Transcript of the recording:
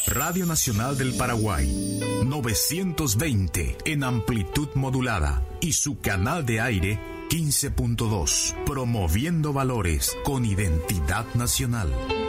Radio Nacional del Paraguay, 920 en amplitud modulada y su canal de aire 15.2, promoviendo valores con identidad nacional.